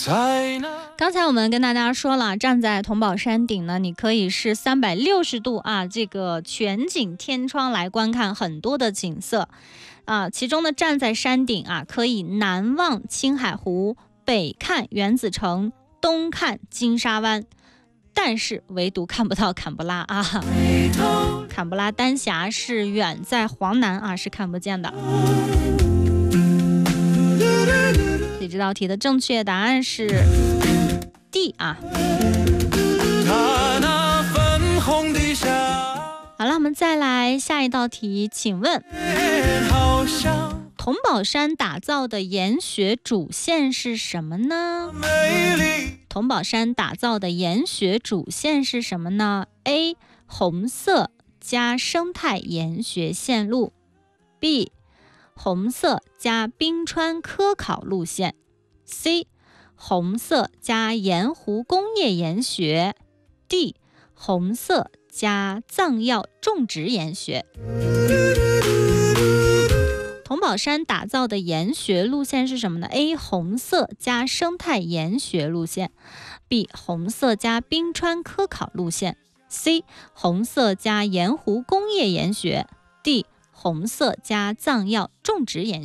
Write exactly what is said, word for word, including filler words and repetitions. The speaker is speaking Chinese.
刚才我们跟大家说了，站在桐宝山顶呢，你可以是三百六十度啊，这个全景天窗来观看很多的景色啊。其中呢，站在山顶啊，可以南望青海湖，北看原子城，东看金沙湾，但是唯独看不到坎布拉啊。坎布拉丹霞是远在黄南啊，是看不见的。所以这道题的正确答案是 D 啊。好了，我们再来下一道题，请问桐宝山打造的研学主线是什么呢？桐宝山打造的研学主线是什么呢？ A. 红色加生态研学线路， B. 红色加冰川科考路线， C. 红色加盐湖工业研学， D. 红色加藏药种植研学。桐宝山打造的研学路线是什么呢？ A. 红色加生态研学路线， B. 红色加冰川科考路线， C. 红色加盐湖工业研学， D. 红色加藏药种植研学。